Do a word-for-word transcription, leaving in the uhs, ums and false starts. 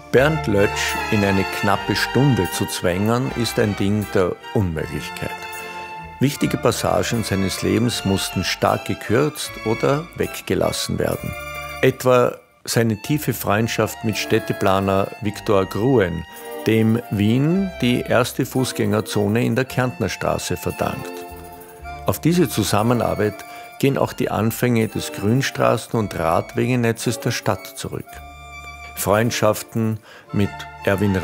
Bernd Lötsch in eine knappe Stunde zu zwängen, ist ein Ding der Unmöglichkeit. Wichtige Passagen seines Lebens mussten stark gekürzt oder weggelassen werden. Etwa seine tiefe Freundschaft mit Städteplaner Viktor Gruen, dem Wien die erste Fußgängerzone in der Kärntnerstraße verdankt. Auf diese Zusammenarbeit gehen auch die Anfänge des Grünstraßen- und Radwegenetzes der Stadt zurück. Freundschaften mit Erwin